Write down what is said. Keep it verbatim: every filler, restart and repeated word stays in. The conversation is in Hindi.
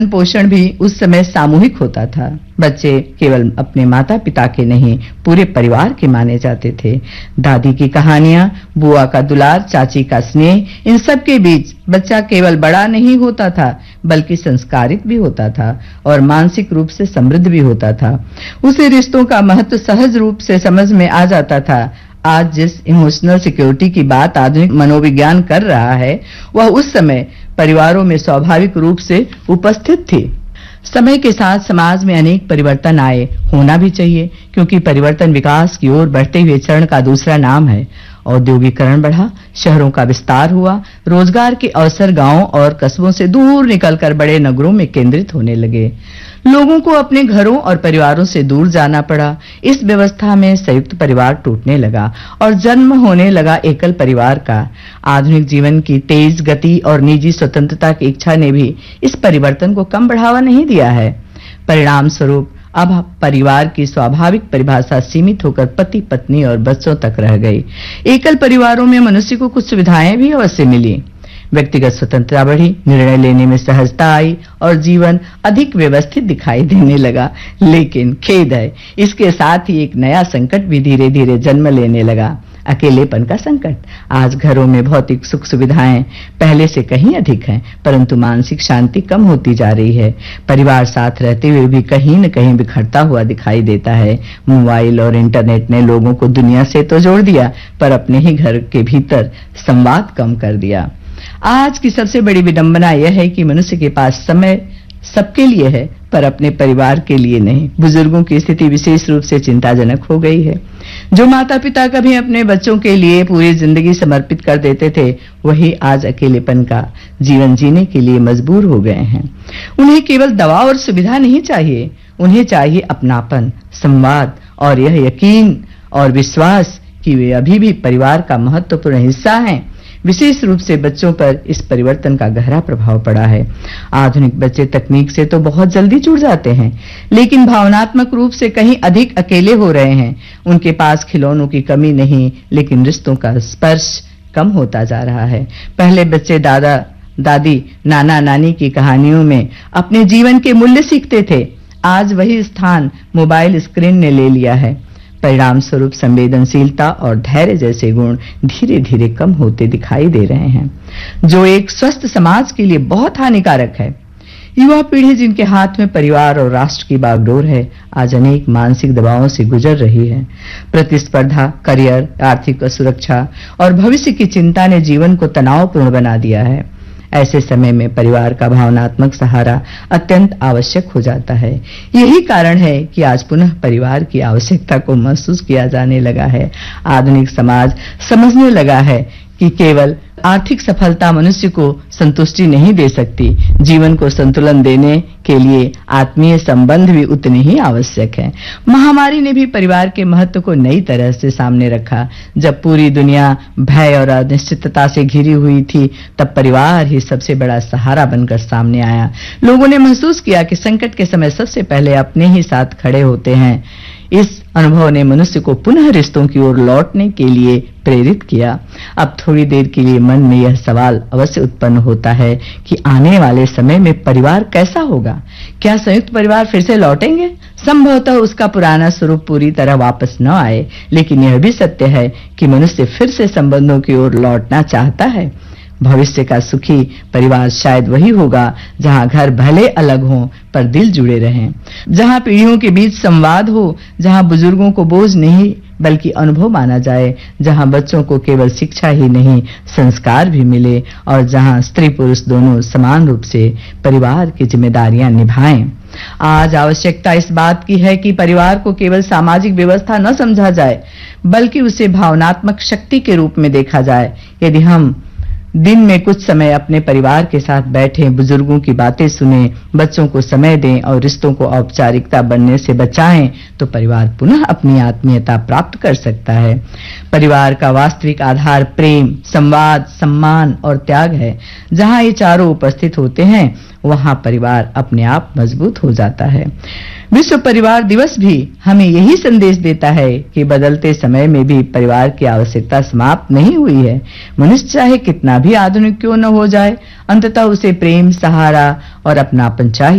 पोषण भी उस समय सामूहिक होता था। बच्चे केवल अपने माता पिता के नहीं, पूरे परिवार के माने जाते थे। दादी की कहानियां, बुआ का दुलार, चाची का स्नेह, इन सब के बीच बच्चा केवल बड़ा नहीं होता था, बल्कि संस्कारित भी होता था और मानसिक रूप से समृद्ध भी होता था। उसे रिश्तों का महत्व सहज रूप से समझ में आ जाता था। आज जिस इमोशनल सिक्योरिटी की बात आधुनिक मनोविज्ञान कर रहा है, वह उस समय परिवारों में स्वाभाविक रूप से उपस्थित थी। समय के साथ समाज में अनेक परिवर्तन आए, होना भी चाहिए, क्योंकि परिवर्तन विकास की ओर बढ़ते हुए चरण का दूसरा नाम है। औद्योगिकरण बढ़ा, शहरों का विस्तार हुआ, रोजगार के अवसर गांवों और कस्बों से दूर निकलकर बड़े नगरों में केंद्रित होने लगे। लोगों को अपने घरों और परिवारों से दूर जाना पड़ा। इस व्यवस्था में संयुक्त परिवार टूटने लगा और जन्म होने लगा एकल परिवार का। आधुनिक जीवन की तेज गति और निजी स्वतंत्रता की इच्छा ने भी इस परिवर्तन को कम बढ़ावा नहीं दिया है। परिणाम स्वरूप अब परिवार की स्वाभाविक परिभाषा सीमित होकर पति पत्नी और बच्चों तक रह गई। एकल परिवारों में मनुष्य को कुछ सुविधाएं भी अवश्य मिली। व्यक्तिगत स्वतंत्रता बढ़ी, निर्णय लेने में सहजता आई और जीवन अधिक व्यवस्थित दिखाई देने लगा। लेकिन खेद है, इसके साथ ही एक नया संकट भी धीरे धीरे जन्म लेने लगा, अकेलेपन का संकट। आज घरों में भौतिक सुख सुविधाएं पहले से कहीं अधिक हैं, परंतु मानसिक शांति कम होती जा रही है। परिवार साथ रहते हुए भी कहीं न कहीं बिखरता हुआ दिखाई देता है। मोबाइल और इंटरनेट ने लोगों को दुनिया से तो जोड़ दिया, पर अपने ही घर के भीतर संवाद कम कर दिया। आज की सबसे बड़ी विडंबना यह है कि मनुष्य के पास समय सबके लिए है, पर अपने परिवार के लिए नहीं। बुजुर्गों की स्थिति विशेष रूप से चिंताजनक हो गई है। जो माता पिता कभी अपने बच्चों के लिए पूरी जिंदगी समर्पित कर देते थे, वही आज अकेलेपन का जीवन जीने के लिए मजबूर हो गए हैं। उन्हें केवल दवा और सुविधा नहीं चाहिए, उन्हें चाहिए अपनापन, संवाद और यह यकीन और विश्वास कि वे अभी भी परिवार का महत्वपूर्ण हिस्सा हैं। विशेष रूप से बच्चों पर इस परिवर्तन का गहरा प्रभाव पड़ा है। आधुनिक बच्चे तकनीक से तो बहुत जल्दी जुड़ जाते हैं, लेकिन भावनात्मक रूप से कहीं अधिक अकेले हो रहे हैं। उनके पास खिलौनों की कमी नहीं, लेकिन रिश्तों का स्पर्श कम होता जा रहा है। पहले बच्चे दादा दादी, नाना नानी की कहानियों में अपने जीवन के मूल्य सीखते थे। आज वही स्थान मोबाइल स्क्रीन ने ले लिया है। परिणाम स्वरूप संवेदनशीलता और धैर्य जैसे गुण धीरे धीरे कम होते दिखाई दे रहे हैं, जो एक स्वस्थ समाज के लिए बहुत हानिकारक है। युवा पीढ़ी जिनके हाथ में परिवार और राष्ट्र की बागडोर है, आज अनेक मानसिक दबावों से गुजर रही है। प्रतिस्पर्धा, करियर, आर्थिक सुरक्षा और भविष्य की चिंता ने जीवन को तनावपूर्ण बना दिया है। ऐसे समय में परिवार का भावनात्मक सहारा अत्यंत आवश्यक हो जाता है। यही कारण है कि आज पुनः परिवार की आवश्यकता को महसूस किया जाने लगा है। आधुनिक समाज समझने लगा है कि केवल आर्थिक सफलता मनुष्य को संतुष्टि नहीं दे सकती। जीवन को संतुलन देने के लिए आत्मीय संबंध भी उतने ही आवश्यक हैं। महामारी ने भी परिवार के महत्व को नई तरह से सामने रखा। जब पूरी दुनिया भय और अनिश्चितता से घिरी हुई थी, तब परिवार ही सबसे बड़ा सहारा बनकर सामने आया। लोगों ने महसूस किया कि संकट के समय सबसे पहले अपने ही साथ खड़े होते हैं। इस अनुभव ने मनुष्य को पुनः रिश्तों की ओर लौटने के लिए प्रेरित किया। अब थोड़ी देर के लिए मन में यह सवाल अवश्य उत्पन्न होता है कि आने वाले समय में परिवार कैसा होगा? क्या संयुक्त परिवार फिर से लौटेंगे? संभवतः उसका पुराना स्वरूप पूरी तरह वापस न आए, लेकिन यह भी सत्य है कि मनुष्य फिर से संबंधों की ओर लौटना चाहता है। भविष्य का सुखी परिवार शायद वही होगा जहां घर भले अलग हों पर दिल जुड़े रहें, जहां पीढ़ियों के बीच संवाद हो, जहां बुजुर्गों को बोझ नहीं बल्कि अनुभव माना जाए, जहां बच्चों को केवल शिक्षा ही नहीं संस्कार भी मिले और जहां स्त्री पुरुष दोनों समान रूप से परिवार की जिम्मेदारियां निभाएं। आज आवश्यकता इस बात की है कि परिवार को केवल सामाजिक व्यवस्था न समझा जाए, बल्कि उसे भावनात्मक शक्ति के रूप में देखा जाए। यदि हम दिन में कुछ समय अपने परिवार के साथ बैठें, बुजुर्गों की बातें सुनें, बच्चों को समय दें और रिश्तों को औपचारिकता बनने से बचाएं, तो परिवार पुनः अपनी आत्मीयता प्राप्त कर सकता है। परिवार का वास्तविक आधार प्रेम, संवाद, सम्मान और त्याग है। जहां ये चारों उपस्थित होते हैं, वहां परिवार अपने आप मजबूत हो जाता है। विश्व परिवार दिवस भी हमें यही संदेश देता है कि बदलते समय में भी परिवार की आवश्यकता समाप्त नहीं हुई है। मनुष्य चाहे कितना भी आधुनिक क्यों न हो जाए, अंततः उसे प्रेम, सहारा और अपनापन चाहिए।